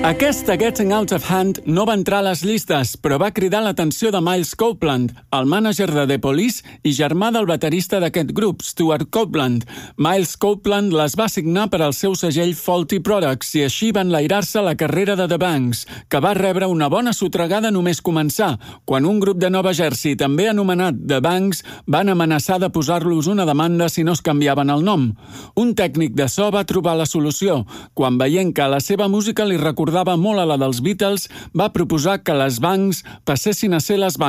Aquesta Getting Out of Hand no va entrar a les llistes, però va cridar l'atenció de Miles Copeland, el mànager de The Police i germà del baterista d'aquest grup, Stuart Copeland. Miles Copeland les va signar per al seu segell Faulty Products i així va enlairar-se la carrera de The Banks, que va rebre una bona sotregada només començar, quan un grup de Nova Jersey, també anomenat The Banks, van amenaçar de posar-los una demanda si no es canviaven el nom. Un tècnic de so va trobar la solució. Quan veient que la seva música li recordava molt a la dels Beatles, va proposar que les Banks passessin a ser les Banks.